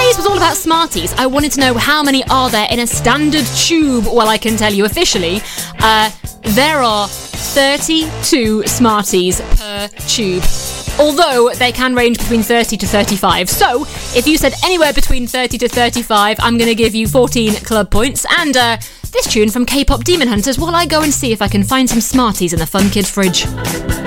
today's was all about Smarties. I wanted to know how many are there in a standard tube. Well, I can tell you officially, there are 32 Smarties per tube. Although they can range between 30 to 35. So, if you said anywhere between 30 to 35, I'm going to give you 14 club points. And this tune from K-Pop Demon Hunters while I go and see if I can find some Smarties in the Fun Kids fridge.